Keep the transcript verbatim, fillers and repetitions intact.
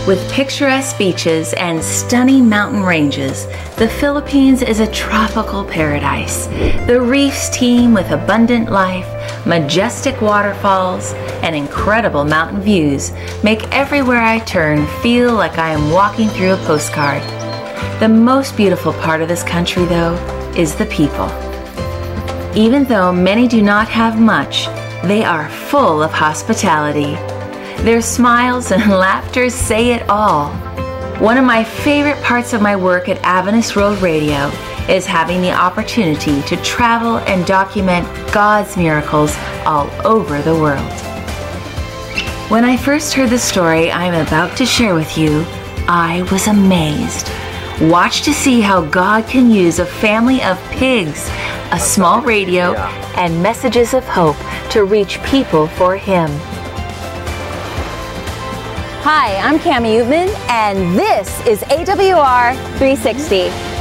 With picturesque beaches and stunning mountain ranges, the Philippines is a tropical paradise. The reefs teem with abundant life, majestic waterfalls, and incredible mountain views make everywhere I turn feel like I am walking through a postcard. The most beautiful part of this country, though, is the people. Even though many do not have much, they are full of hospitality. Their smiles and laughter say it all. One of my favorite parts of my work at Adventist World Radio is having the opportunity to travel and document God's miracles all over the world. When I first heard the story I am about to share with you, I was amazed. Watch to see how God can use a family of pigs, a small radio, and messages of hope to reach people for Him. Hi, I'm Cami Utman, and this is A W R three sixty.